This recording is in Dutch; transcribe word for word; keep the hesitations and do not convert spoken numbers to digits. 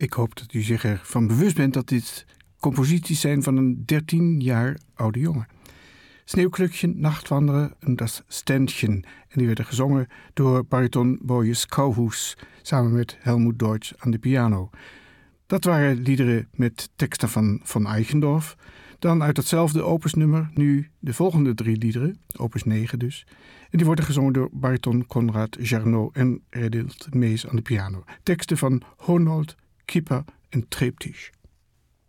Ik hoop dat u zich ervan bewust bent dat dit composities zijn van een dertien jaar oude jongen. Sneeuwklukchen, Nachtwandelen en Das Ständchen. En die werden gezongen door bariton Boris Kauhus samen met Helmut Deutsch aan de piano. Dat waren liederen met teksten van Von Eichendorff. Dan uit datzelfde opusnummer nu de volgende drie liederen, opus negen dus. En die worden gezongen door bariton Konrad Jarnot en Redelt Mees aan de piano. Teksten van Honold, Kipper en Treptisch.